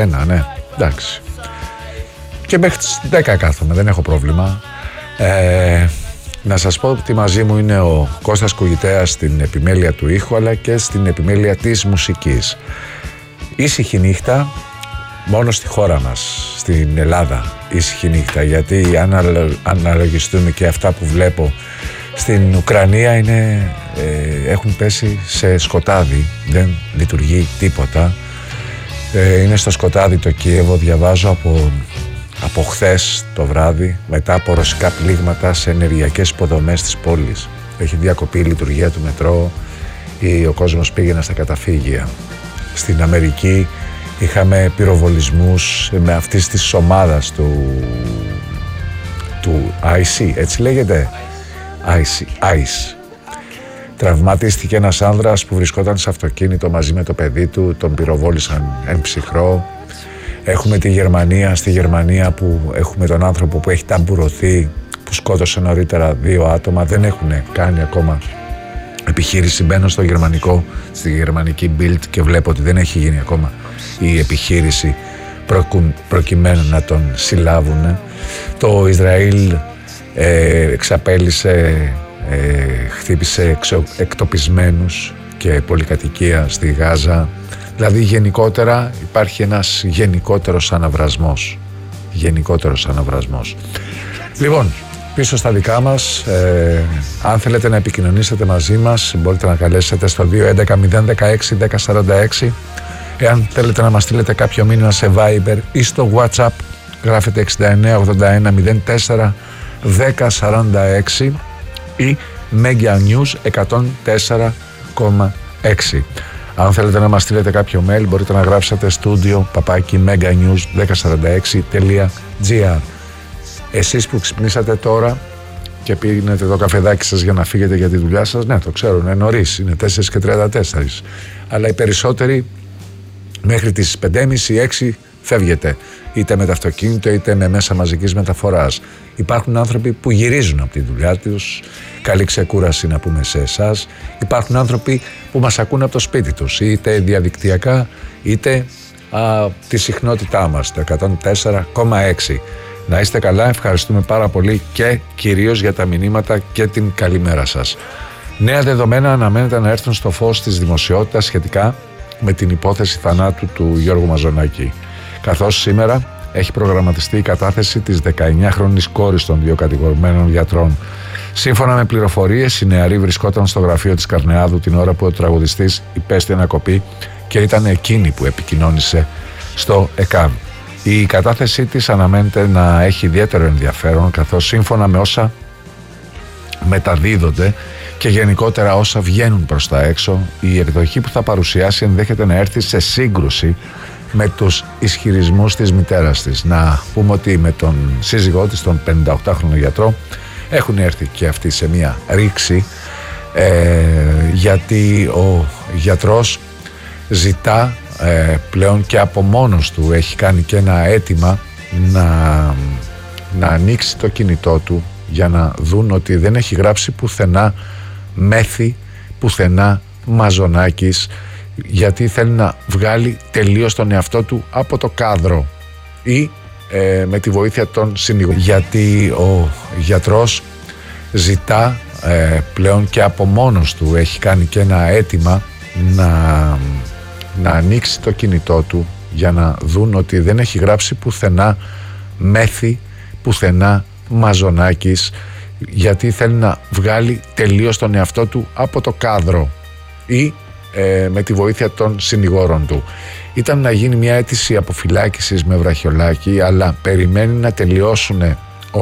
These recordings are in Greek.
Ένα, ναι, εντάξει. Και μέχρι τις 10 κάθομαι, δεν έχω πρόβλημα. Να σας πω ότι μαζί μου είναι ο Κώστας Κουγητέας στην επιμέλεια του ήχου, αλλά και στην επιμέλεια της μουσικής. Ήσυχη νύχτα μόνο στη χώρα μας, στην Ελλάδα. Ήσυχη νύχτα, γιατί αν αναλογιστούμε και αυτά που βλέπω στην Ουκρανία έχουν πέσει σε σκοτάδι, δεν λειτουργεί τίποτα. Είναι στο σκοτάδι το Κίεβο, διαβάζω από χθες το βράδυ, μετά από ρωσικά πλήγματα σε ενεργειακές υποδομές της πόλης. Έχει διακοπεί η λειτουργία του μετρό, ο κόσμος πήγαινε στα καταφύγια. Στην Αμερική είχαμε πυροβολισμούς με αυτής της ομάδας του IC, έτσι λέγεται, ICE. Τραυματίστηκε ένας άνδρας που βρισκόταν σε αυτοκίνητο μαζί με το παιδί του, τον πυροβόλησαν εν ψυχρό. Έχουμε τη Γερμανία, στη Γερμανία που έχουμε τον άνθρωπο που έχει ταμπουρωθεί, που σκότωσε νωρίτερα 2 άτομα, δεν έχουν κάνει ακόμα επιχείρηση. Μπαίνω στη γερμανική Bild και βλέπω ότι δεν έχει γίνει ακόμα η επιχείρηση προκειμένου να τον συλλάβουν. Το Ισραήλ χτύπησε εκτοπισμένους και πολυκατοικία στη Γάζα. Δηλαδή γενικότερα υπάρχει ένας γενικότερος αναβρασμός. Λοιπόν, πίσω στα δικά μας, αν θέλετε να επικοινωνήσετε μαζί μας, μπορείτε να καλέσετε στο 211-016-1046. Εάν θέλετε να μας στείλετε κάποιο μήνυμα σε Viber ή στο WhatsApp, γράφετε 6981-04-1046 ή Mega News 104,6. Αν θέλετε να μας στείλετε κάποιο mail, μπορείτε να γράψετε studio@meganews1046.gr. Εσείς που ξυπνήσατε τώρα και πίνετε το καφεδάκι σας για να φύγετε για τη δουλειά σας, ναι, το ξέρω, είναι νωρίς, είναι 4:34. Αλλά οι περισσότεροι μέχρι τις 5:30-6 φεύγετε, είτε με το αυτοκίνητο είτε με μέσα μαζικής μεταφοράς. Υπάρχουν άνθρωποι που γυρίζουν από τη δουλειά τους, καλή ξεκούραση να πούμε σε εσάς. Υπάρχουν άνθρωποι που μας ακούν από το σπίτι τους, είτε διαδικτυακά είτε τη συχνότητά μας, το 104,6. Να είστε καλά, ευχαριστούμε πάρα πολύ και κυρίως για τα μηνύματα και την καλημέρα σας. Νέα δεδομένα αναμένεται να έρθουν στο φως της δημοσιότητας σχετικά με την υπόθεση θανάτου του Γιώργου Μαζονάκη, καθώς σήμερα έχει προγραμματιστεί η κατάθεση της 19χρονης κόρης των 2 κατηγορουμένων γιατρών. Σύμφωνα με πληροφορίες, η νεαρή βρισκόταν στο γραφείο της Καρνεάδου την ώρα που ο τραγουδιστής υπέστη ανακοπή και ήταν εκείνη που επικοινώνησε στο ΕΚΑΒ. Η κατάθεσή της αναμένεται να έχει ιδιαίτερο ενδιαφέρον, καθώς σύμφωνα με όσα μεταδίδονται και γενικότερα όσα βγαίνουν προς τα έξω, η εκδοχή που θα παρουσιάσει ενδέχεται να έρθει σε σύγκρουση με τους ισχυρισμούς της μητέρας της. Να πούμε ότι με τον σύζυγό της, τον 58χρονο γιατρό, έχουν έρθει και αυτοί σε μια ρήξη, γιατί ο γιατρός ζητά πλέον και από μόνος του, έχει κάνει και ένα αίτημα να ανοίξει το κινητό του για να δουν ότι δεν έχει γράψει πουθενά Μέθη, πουθενά Μαζονάκης, γιατί θέλει να βγάλει τελείως τον εαυτό του από το κάδρο ή με τη βοήθεια των συνηγόρων. Γιατί ο γιατρός ζητά πλέον και από μόνος του, έχει κάνει και ένα αίτημα να ανοίξει το κινητό του για να δουν ότι δεν έχει γράψει πουθενά Μέθη, πουθενά Μαζονάκης, γιατί θέλει να βγάλει τελείως τον εαυτό του από το κάδρο ή με τη βοήθεια των συνηγόρων του. Ήταν να γίνει μια αίτηση αποφυλάκησης με βραχιολάκι, αλλά περιμένει να τελειώσουν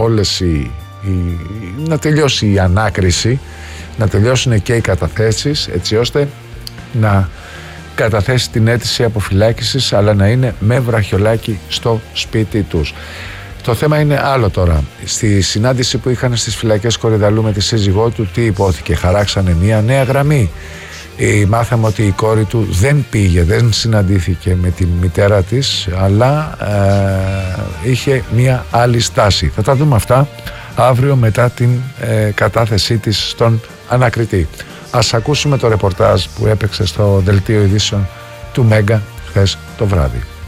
να τελειώσει η ανάκριση, να τελειώσουν και οι καταθέσεις, έτσι ώστε να καταθέσει την αίτηση αποφυλάκησης, αλλά να είναι με βραχιολάκι στο σπίτι τους. Το θέμα είναι άλλο τώρα. Στη συνάντηση που είχαν στις φυλακές Κορυδαλού με τη σύζυγό του, τι υπόθηκε? Χαράξανε μια νέα γραμμή. Μάθαμε ότι η κόρη του δεν συναντήθηκε με την μητέρα της, αλλά είχε μια άλλη στάση. Θα τα δούμε αυτά αύριο μετά την κατάθεσή της στον ανακριτή. Ας ακούσουμε το ρεπορτάζ που έπαιξε στο δελτίο ειδήσεων του Μέγκα χθες το βράδυ.